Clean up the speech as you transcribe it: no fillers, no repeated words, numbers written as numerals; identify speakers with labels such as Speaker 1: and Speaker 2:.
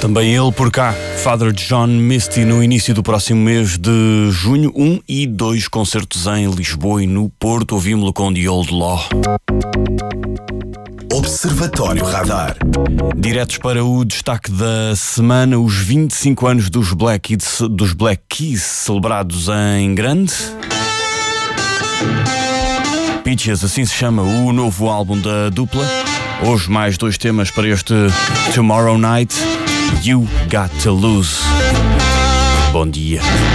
Speaker 1: Também ele por cá, Father John Misty, no início do próximo mês de junho, 1 e 2 concertos em Lisboa e no Porto. Ouvimos-lo com The Old Law.
Speaker 2: Observatório Radar.
Speaker 1: Diretos para o destaque da semana, os 25 anos dos Black Keys celebrados em grande. Peaches, assim se chama o novo álbum da dupla. Hoje mais 2 temas para este Tomorrow Night. You Got to Lose. Bom dia.